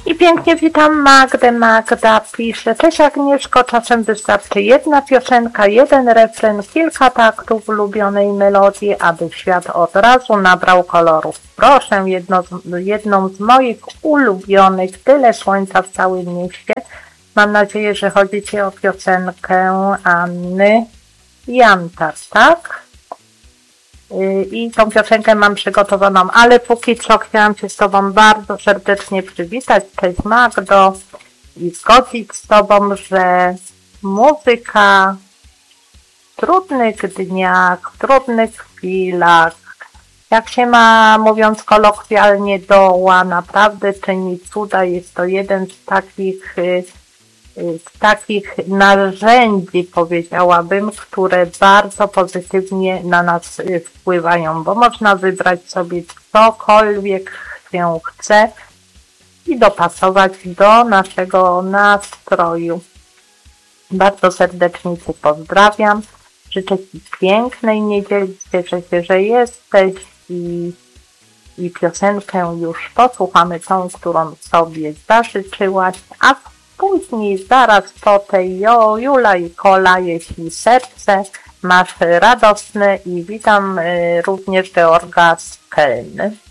I pięknie witam Magdę. Magda pisze: cześć Agnieszko, czasem wystarczy jedna piosenka, jeden refren, kilka taktów ulubionej melodii, aby świat od razu nabrał kolorów. Proszę, jedną z moich ulubionych, Tyle słońca w całym mieście. Mam nadzieję, że chodzi Ci o piosenkę Anny Jantar, tak? I tą piosenkę mam przygotowaną, ale póki co chciałam się z Tobą bardzo serdecznie przywitać. Cześć Magdo, i zgodzić z Tobą, że muzyka w trudnych dniach, w trudnych chwilach, jak się ma, mówiąc kolokwialnie, doła, naprawdę czyni cuda. Jest to jeden z takich narzędzi, powiedziałabym, które bardzo pozytywnie na nas wpływają, bo można wybrać sobie cokolwiek się chce i dopasować do naszego nastroju. Bardzo serdecznie Cię pozdrawiam. Życzę Ci pięknej niedzieli. Cieszę się, że jesteś i piosenkę już posłuchamy, tą, którą sobie zażyczyłaś, a później, zaraz po tej Jula i Kola, jeśli serce masz radosne, i witam również Georga z Kelny.